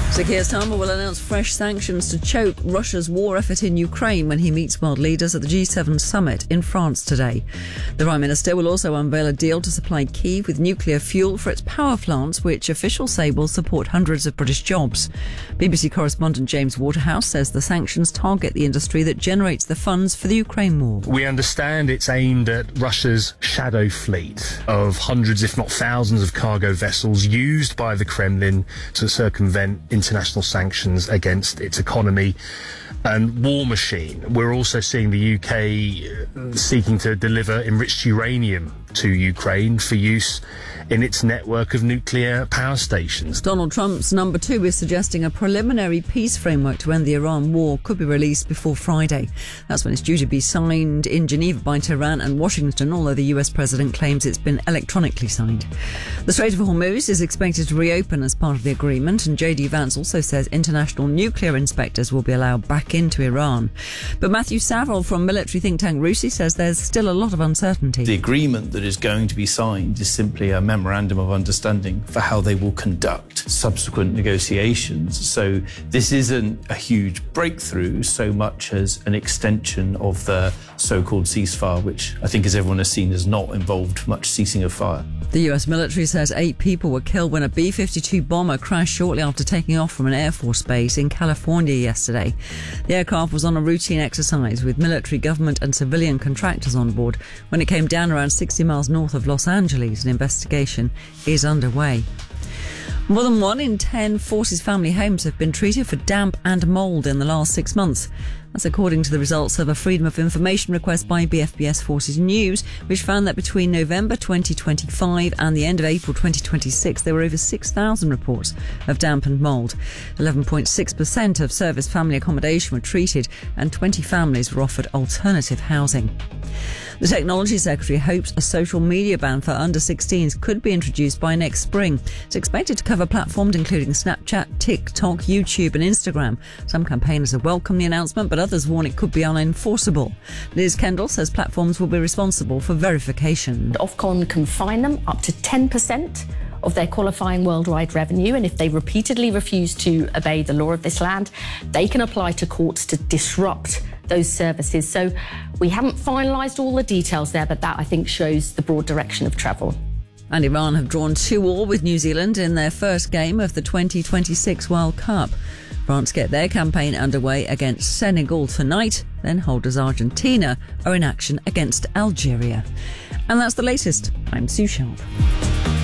So Keir Starmer will announce fresh sanctions to choke Russia's war effort in Ukraine when he meets world leaders at the G7 summit in France today. The Prime Minister will also unveil a deal to supply Kyiv with nuclear fuel for its power plants, which officials say will support hundreds of British jobs. BBC correspondent James Waterhouse says the sanctions target the industry that generates the funds for the Ukraine war. We understand it's aimed at Russia's shadow fleet of hundreds, if not thousands, of cargo vessels used by the Kremlin to circumvent international sanctions against its economy and war machine. We're also seeing the UK seeking to deliver enriched uranium to Ukraine for use in its network of nuclear power stations. Donald Trump's number two is suggesting a preliminary peace framework to end the Iran war could be released before Friday. That's when it's due to be signed in Geneva by Tehran and Washington, although the US president claims it's been electronically signed. The Strait of Hormuz is expected to reopen as part of the agreement, and JD Vance also says international nuclear inspectors will be allowed back into Iran. But Matthew Saville from military think tank RUSI says there's still a lot of uncertainty. The agreement that is going to be signed is simply a memorandum of understanding for how they will conduct subsequent negotiations. So this isn't a huge breakthrough so much as an extension of the so-called ceasefire, which I think, as everyone has seen, has not involved much ceasing of fire. The US military says 8 people were killed when a B-52 bomber crashed shortly after taking off from an Air Force base in California yesterday. The aircraft was on a routine exercise with military, government and civilian contractors on board when it came down around 60 miles north of Los Angeles. An investigation is underway. More than 1 in 10 Forces family homes have been treated for damp and mould in the last 6 months. That's according to the results of a Freedom of Information request by BFBS Forces News, which found that between November 2025 and the end of April 2026, there were over 6,000 reports of damp and mould. 11.6% of service family accommodation were treated, and 20 families were offered alternative housing. The Technology Secretary hopes a social media ban for under-16s could be introduced by next spring. It's expected to cover platforms including Snapchat, TikTok, YouTube and Instagram. Some campaigners have welcomed the announcement, but others warn it could be unenforceable. Liz Kendall says platforms will be responsible for verification. Ofcom can fine them up to 10% of their qualifying worldwide revenue, and if they repeatedly refuse to obey the law of this land, they can apply to courts to disrupt those services. So we haven't finalised all the details there, but that, I think, shows the broad direction of travel. And Iran have drawn 2-2 with New Zealand in their first game of the 2026 World Cup. France get their campaign underway against Senegal tonight, then holders Argentina are in action against Algeria. And that's the latest. I'm Sue Sharp.